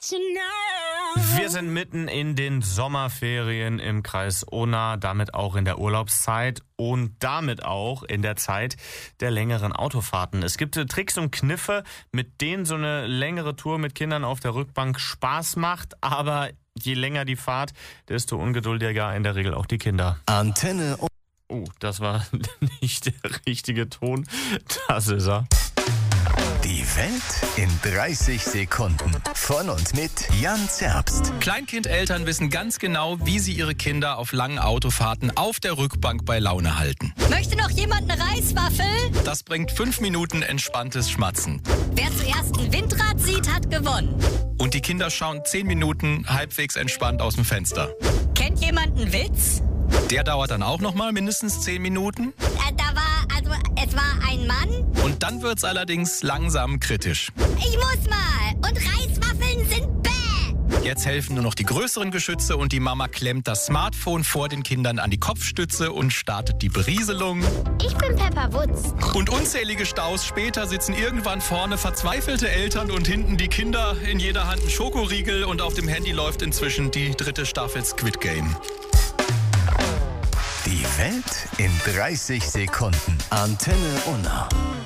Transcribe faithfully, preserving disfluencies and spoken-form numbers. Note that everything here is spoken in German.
Wir sind mitten in den Sommerferien im Kreis Unna, damit auch in der Urlaubszeit und damit auch in der Zeit der längeren Autofahrten. Es gibt Tricks und Kniffe, mit denen so eine längere Tour mit Kindern auf der Rückbank Spaß macht, aber je länger die Fahrt, desto ungeduldiger in der Regel auch die Kinder. Antenne. Oh, das war nicht der richtige Ton. Das ist er. Die Welt in dreißig Sekunden. Von und mit Jan Zerbst. Kleinkindeltern wissen ganz genau, wie sie ihre Kinder auf langen Autofahrten auf der Rückbank bei Laune halten. Möchte noch jemand eine Reiswaffel? Das bringt fünf Minuten entspanntes Schmatzen. Wer zuerst ein Windrad sieht, hat gewonnen. Und die Kinder schauen zehn Minuten halbwegs entspannt aus dem Fenster. Kennt jemand einen Witz? Der dauert dann auch noch mal mindestens zehn Minuten. Äh, da war, also, es war ein Mann. Und dann wird's allerdings langsam kritisch. Ich muss mal. Und Reiswaffeln sind bäh. Jetzt helfen nur noch die größeren Geschütze und die Mama klemmt das Smartphone vor den Kindern an die Kopfstütze und startet die Berieselung. Ich bin Pepper Woods. Und unzählige Staus später sitzen irgendwann vorne verzweifelte Eltern und hinten die Kinder, in jeder Hand ein Schokoriegel und auf dem Handy läuft inzwischen die dritte Staffel Squid Game. Die Welt in dreißig Sekunden. Antenne Unna.